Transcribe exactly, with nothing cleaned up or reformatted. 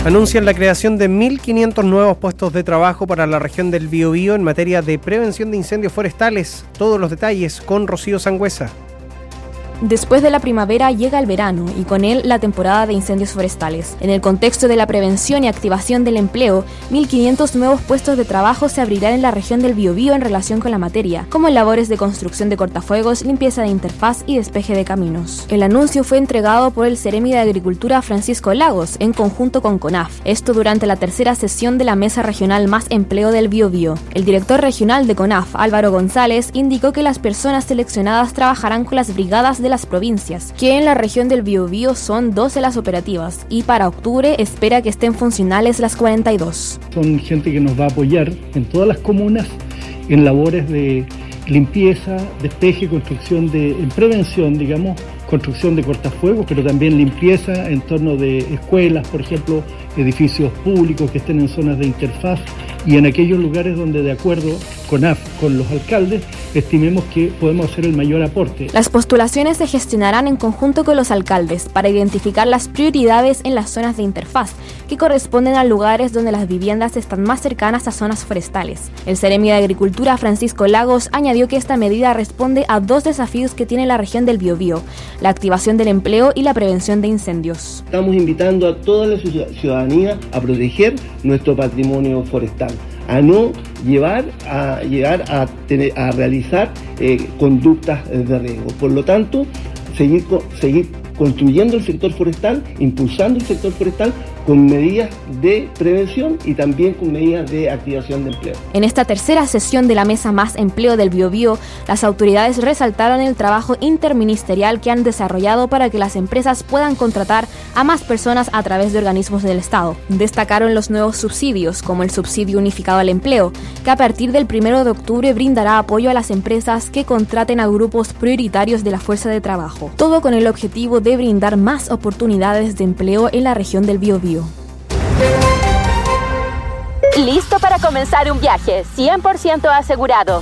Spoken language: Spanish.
Anuncian la creación de mil quinientos nuevos puestos de trabajo para la región del Biobío en materia de prevención de incendios forestales. Todos los detalles con Rocío Sangüesa. Después de la primavera llega el verano y con él la temporada de incendios forestales. En el contexto de la prevención y activación del empleo, mil quinientos nuevos puestos de trabajo se abrirán en la región del Biobío en relación con la materia, como en labores de construcción de cortafuegos, limpieza de interfaz y despeje de caminos. El anuncio fue entregado por el Ceremi de Agricultura Francisco Lagos en conjunto con CONAF, esto durante la tercera sesión de la Mesa Regional Más Empleo del Biobío. El director regional de CONAF, Álvaro González, indicó que las personas seleccionadas trabajarán con las brigadas de las provincias, que en la región del Biobío son doce las operativas, y para octubre espera que estén funcionales las cuarenta y dos. Son gente que nos va a apoyar en todas las comunas en labores de limpieza, despeje, construcción de, en prevención, digamos, construcción de cortafuegos, pero también limpieza en torno de escuelas, por ejemplo, edificios públicos que estén en zonas de interfaz y en aquellos lugares donde, de acuerdo con A F, con los alcaldes, estimemos que podemos hacer el mayor aporte. Las postulaciones se gestionarán en conjunto con los alcaldes para identificar las prioridades en las zonas de interfaz, que corresponden a lugares donde las viviendas están más cercanas a zonas forestales. El Ceremi de Agricultura Francisco Lagos añadió que esta medida responde a dos desafíos que tiene la región del Biobío: la activación del empleo y la prevención de incendios. Estamos invitando a toda la ciudadanía a proteger nuestro patrimonio forestal, a no llevar a llegar a, tener, a realizar eh, conductas de riesgo. Por lo tanto, seguir, seguir construyendo el sector forestal, impulsando el sector forestal con medidas de prevención y también con medidas de activación de empleo. En esta tercera sesión de la Mesa Más Empleo del Biobío, las autoridades resaltaron el trabajo interministerial que han desarrollado para que las empresas puedan contratar a más personas a través de organismos del Estado. Destacaron los nuevos subsidios, como el Subsidio Unificado al Empleo, que a partir del primero de octubre brindará apoyo a las empresas que contraten a grupos prioritarios de la fuerza de trabajo. Todo con el objetivo de brindar más oportunidades de empleo en la región del Biobío. Listo para comenzar un viaje cien por ciento asegurado.